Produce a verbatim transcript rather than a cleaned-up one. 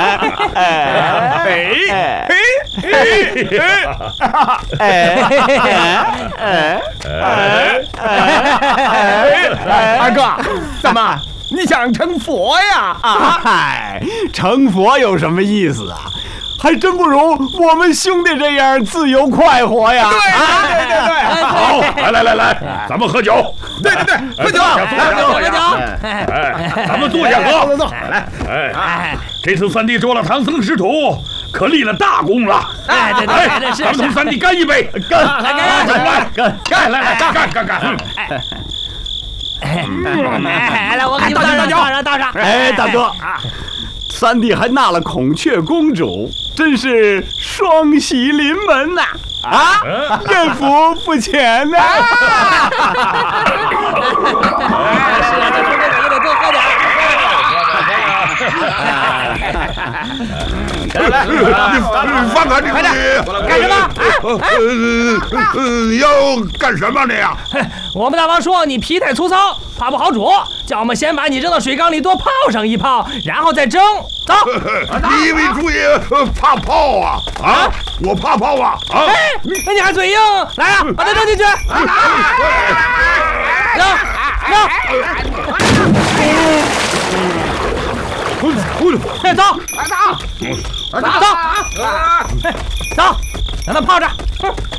二哥，怎么你想成佛呀？ 啊，嗨，成佛有什么意思啊？还真不如我们兄弟这样自由快活呀！ 对对对对， 好，来来来来，咱们喝酒。 对对对，喝酒， 喝酒， 喝酒， 哎，咱们坐下喝。 坐坐坐， 来，哎，这次三弟捉了唐僧师徒，可立了大功了。 哎，对对对，是咱们同三弟干一杯， 干， 来干来干干，来来干干干干。 哎，来，我给你们倒上，倒上，倒上。 哎，大哥，三弟还纳了孔雀公主，真是双喜临门呐！啊，愿福不浅呐！ 是啊，这喝酒也得多喝点。 来来，放开这个你！ 干什么？ 呃，要干什么你呀？ 我们大王说你皮太粗糙，怕不好煮，叫我们先把你扔到水缸里多泡上一泡，然后再蒸。走。 你以为主爷怕泡啊？啊，我怕泡啊！啊， 哎，那你还嘴硬？来啊，把它扔进去。扔扔。哎，走，走，走，走，让它泡着。